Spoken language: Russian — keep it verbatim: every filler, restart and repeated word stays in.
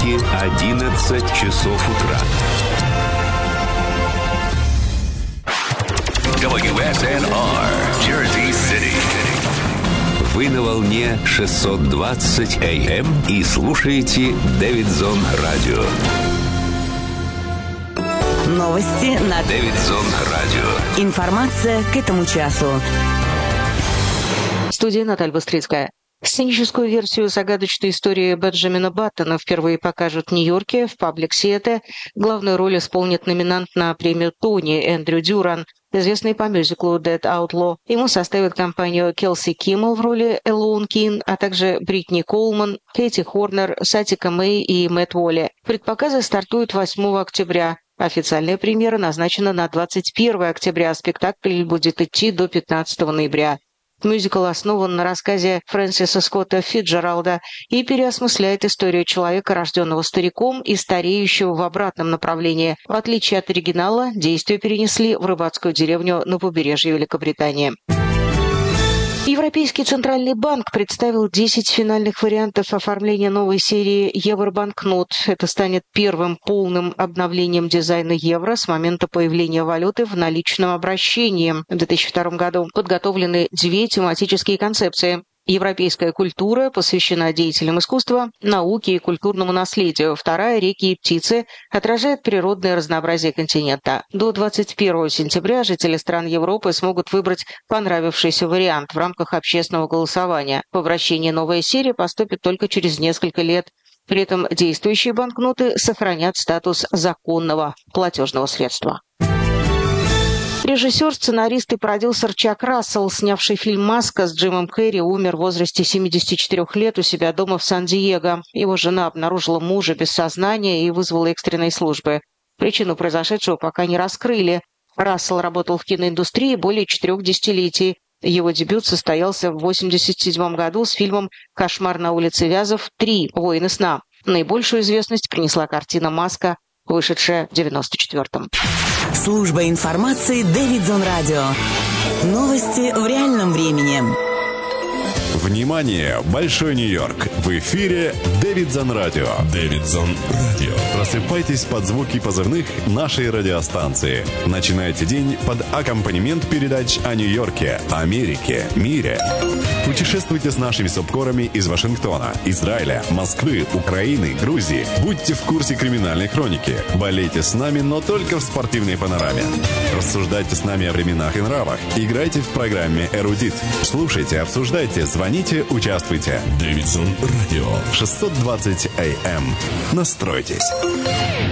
слушайте одиннадцать часов утра. дабл ю эс эн ар, Jersey City. Вы на волне шестьсот двадцать эй эм и слушаете Дэвидсон Радио. Новости на Дэвидсон Радио. Информация к этому часу. Студия Наталья Быстрицкая. Сценическую версию загадочной истории Бенджамина Баттона впервые покажут в Нью-Йорке в паблик-сиэте. Главную роль исполнит номинант на премию Тони Эндрю Дюран, известный по мюзиклу «Dead Outlaw». Ему составят компанию Келси Киммел в роли Элоун Кин, а также Бритни Колман, Кэти Хорнер, Сатика Мэй и Мэтт Уолли. Предпоказы стартуют восьмого октября. Официальная премьера назначена на двадцать первое октября, а спектакль будет идти до пятнадцатого ноября. Мюзикл основан на рассказе Фрэнсиса Скотта Фитджералда и переосмысляет историю человека, рожденного стариком и стареющего в обратном направлении. В отличие от оригинала, действие перенесли в рыбацкую деревню на побережье Великобритании. Европейский центральный банк представил десять финальных вариантов оформления новой серии евробанкнот. Это станет первым полным обновлением дизайна евро с момента появления валюты в наличном обращении. В две тысячи втором году подготовлены две тематические концепции. Европейская культура посвящена деятелям искусства, науке и культурному наследию. Вторая, реки и птицы, отражает природное разнообразие континента. До двадцать первого сентября жители стран Европы смогут выбрать понравившийся вариант в рамках общественного голосования. В обращение новая серия поступит только через несколько лет. При этом действующие банкноты сохранят статус законного платежного средства. Режиссер, сценарист и продюсер Чак Рассел, снявший фильм «Маска» с Джимом Керри, умер в возрасте семидесяти четырёх лет у себя дома в Сан-Диего. Его жена обнаружила мужа без сознания и вызвала экстренные службы. Причину произошедшего пока не раскрыли. Рассел работал в киноиндустрии более четырех десятилетий. Его дебют состоялся в восемьдесят седьмом году с фильмом «Кошмар на улице Вязов три. Воины сна». Наибольшую известность принесла картина «Маска», вышедшая в девяносто четвёртом. Служба информации Дэвидсон Радио. Новости в реальном времени. Внимание! Большой Нью-Йорк! В эфире Дэвидсон Радио. Дэвидсон Радио. Просыпайтесь под звуки позывных нашей радиостанции. Начинайте день под аккомпанемент передач о Нью-Йорке, Америке, мире. Путешествуйте с нашими субкорами из Вашингтона, Израиля, Москвы, Украины, Грузии. Будьте в курсе криминальной хроники. Болейте с нами, но только в спортивной панораме. Рассуждайте с нами о временах и нравах. Играйте в программе «Эрудит». Слушайте, обсуждайте, звоните, участвуйте. Дэвидсон Радио. шестьсот двадцать эй эм. Настройтесь.